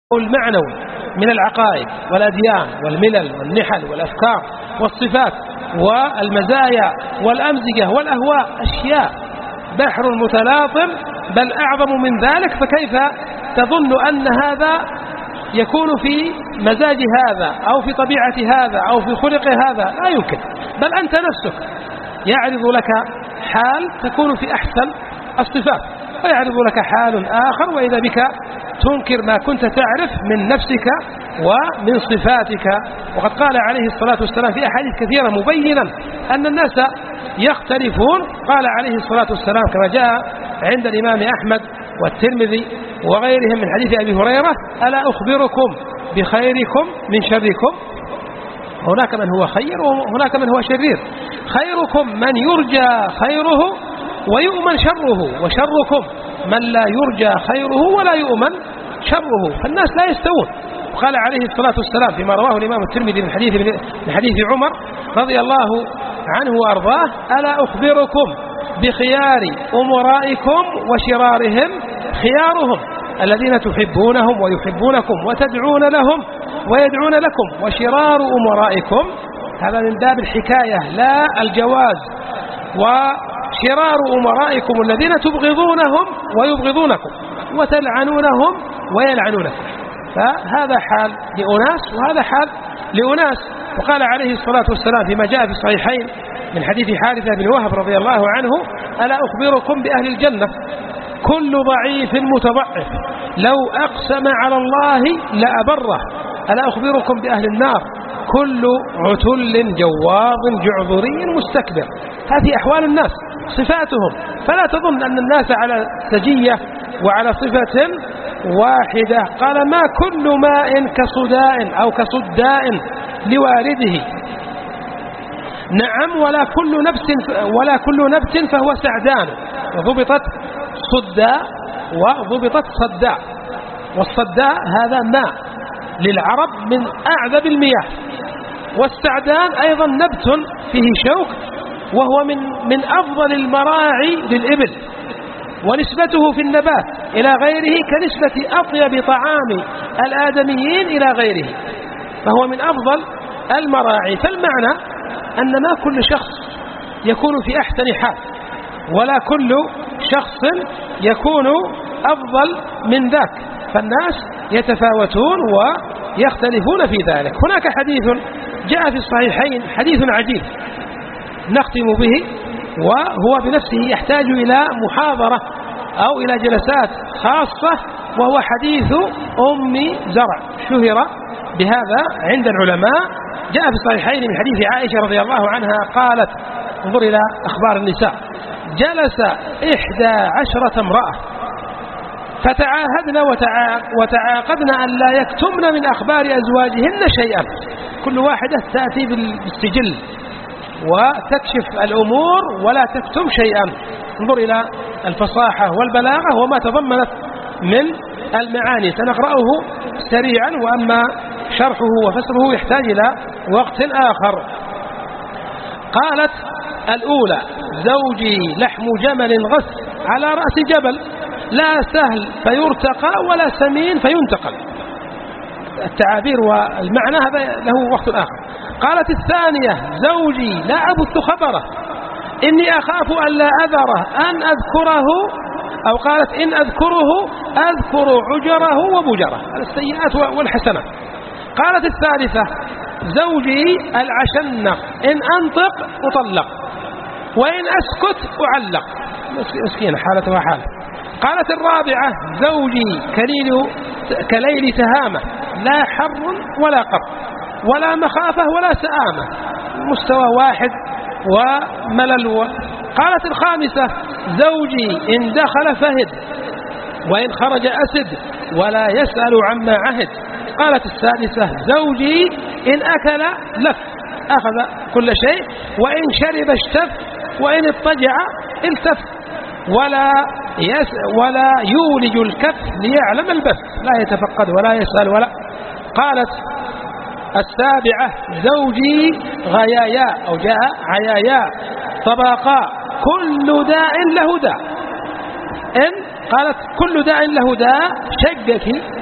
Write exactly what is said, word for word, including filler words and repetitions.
المعنوي من العقائد والأديان والملل والنحل والأفكار والصفات والمزايا والأمزجة والأهواء، أشياء بحر متلاطم بل أعظم من ذلك. فكيف تظن أن هذا يكون في مزاج هذا أو في طبيعة هذا أو في خلق هذا؟ لا يمكن. بل أنت نفسك يعرض لك حال تكون في أحسن الصفات، ويعرض لك حال آخر وإذا بك تنكر ما كنت تعرف من نفسك ومن صفاتك. وقد قال عليه الصلاة والسلام في أحاديث كثيرة مبينا أن الناس يختلفون. قال عليه الصلاة والسلام كما جاء عند الإمام أحمد والترمذي وغيرهم من حديث أبي هريرة: ألا أخبركم بخيركم من شركم؟ هناك من هو خير وهناك من هو شرير. خيركم من يرجى خيره ويؤمن شره، وشركم من لا يرجى خيره ولا يؤمن شره. فالناس لا يستوون. وقال عليه الصلاة والسلام فيما رواه الإمام الترمذي من حديث من حديث عمر رضي الله عنه وأرضاه: ألا أخبركم بخيار أمرائكم وشرارهم؟ خيارهم الذين تحبونهم ويحبونكم وتدعون لهم ويدعون لكم. وشرار أمرائكم هذا من باب الحكاية لا الجواز. وشرار أمرائكم الذين تبغضونهم ويبغضونكم وتلعنونهم ويلعنونكم. فهذا حال لأناس وهذا حال لأناس. وقال عليه الصلاة والسلام فيما جاء في الصحيحين من حديث حارثة بن وهب رضي الله عنه: ألا أخبركم بأهل الجنة؟ كل ضعيف متضعف لو أقسم على الله لأبره. ألا أخبركم بأهل النار؟ كل عتل جواظ جعذري مستكبر. هذه أحوال الناس صفاتهم. فلا تظن أن الناس على سجية وعلى صفة واحدة. قال: ما كل ماء كصداء أو كصداء لوارده. نعم، ولا كل نفس ولا كل نبت فهو سعدان. وضبطت صداء وضبطت صداء. والصداء هذا ماء للعرب من أعذب المياه. والسعدان أيضا نبت فيه شوك وهو من من أفضل المراعي للإبل، ونسبته في النبات إلى غيره كنسبة أطيب طعام الآدميين إلى غيره، فهو من أفضل المراعي. فالمعنى أن ما كل شخص يكون في أحسن حال ولا كل شخص يكون أفضل من ذاك، فالناس يتفاوتون ويختلفون في ذلك. هناك حديث جاء في الصحيحين، حديث عجيب نختم به، وهو بنفسه يحتاج إلى محاضرة أو إلى جلسات خاصة، وهو حديث أم زرع، شهر بهذا عند العلماء. جاء في الصحيحين من حديث عائشة رضي الله عنها قالت: انظر إلى أخبار النساء: جلس إحدى عشرة امرأة فتعاهدن وتعاقدن أن لا يكتمن من أخبار أزواجهن شيئا. كل واحدة تأتي بالسجل وتكشف الأمور ولا تكتم شيئا. انظر إلى الفصاحة والبلاغة وما تضمنت من المعاني. سنقرأه سريعا، وأما شرحه وفسره يحتاج إلى وقت آخر. قالت الأولى: زوجي لحم جمل غث على رأس جبل، لا سهل فيرتقى ولا سمين فينتقل. التعابير والمعنى هذا له وقت آخر. قالت الثانية: زوجي لا أبث خبره، إني أخاف أن لا أذره أن أذكره، أو قالت: إن أذكره أذكر عجره وبجره، السيئات والحسنات. قالت الثالثة: زوجي العشنق، إن أنطق أطلق وإن أسكت أعلق. مسكينة حالتها حالة. قالت الرابعة: زوجي كليل كليل تهامة، لا حر ولا قر ولا مخافة ولا سآمة، مستوى واحد وملل. قالت الخامسة: زوجي إن دخل فهد وإن خرج أسد ولا يسأل عما عهد. قالت السادسة: زوجي إن أكل لف، أخذ كل شيء، وإن شرب اشتف، وإن اضطجع التف، ولا يس ولا يولج الكف ليعلم البث، لا يتفقد ولا يسأل ولا. قالت السابعة: زوجي غيايا، أو جاء عيايا طباقا، كل داء له داء. إن قالت كل داء له داء، شقك